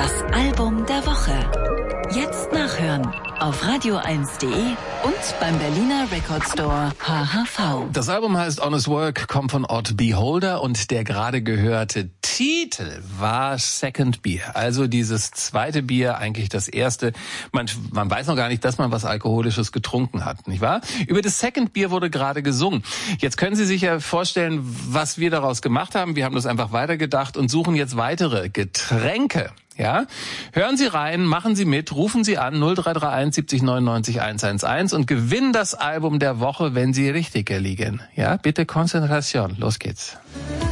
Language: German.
Das Album der Woche. Jetzt nachhören auf radio1.de und beim Berliner Record Store HHV. Das Album heißt Honest Work, kommt von Odd Beholder und der gerade gehörte Titel war Second Beer. Also dieses zweite Bier, eigentlich das erste. Man weiß noch gar nicht, dass man was Alkoholisches getrunken hat, nicht wahr? Über das Second Beer wurde gerade gesungen. Jetzt können Sie sich ja vorstellen, was wir daraus gemacht haben. Wir haben das einfach weitergedacht und suchen jetzt weitere Getränke. Ja, hören Sie rein, machen Sie mit, rufen Sie an 0331 70 99 111 und gewinnen das Album der Woche, wenn Sie richtig liegen. Ja, bitte Konzentration. Los geht's.